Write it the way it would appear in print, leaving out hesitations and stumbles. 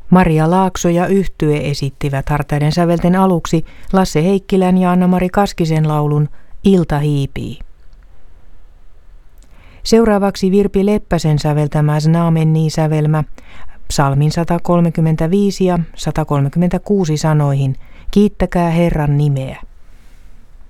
Maria Laakso ja Yhtye esittivät hartaiden sävelten aluksi Lasse Heikkilän ja Anna-Mari Kaskisen laulun Ilta hiipii. Seuraavaksi Virpi Leppäsen säveltämä Znamenii-sävelmä psalmin 135 ja 136 sanoihin Kiittäkää Herran nimeä.